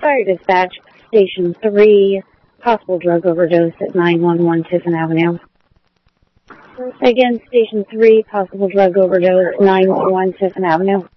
Fire dispatch, Station 3, possible drug overdose at 911 Tiffin Avenue. Again, Station 3, possible drug overdose at 911 Tiffin Avenue.